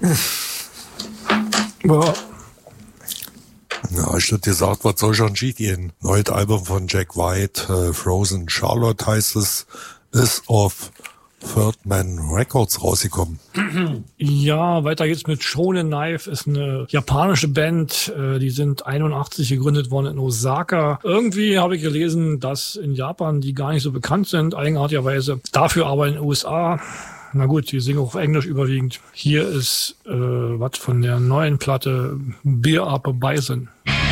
Ja. Ja, ich hätte gesagt, was soll schon schief gehen? Neues Album von Jack White, Frozen Charlotte heißt es, ist auf Third Man Records rausgekommen. Ja, weiter geht's mit Shonen Knife, ist eine japanische Band, die sind 81 gegründet worden in Osaka. Irgendwie habe ich gelesen, dass in Japan die gar nicht so bekannt sind, eigenartigerweise. Dafür aber in den USA. Na gut, die singen auch auf Englisch überwiegend. Hier ist was von der neuen Platte Beer Up a Bison.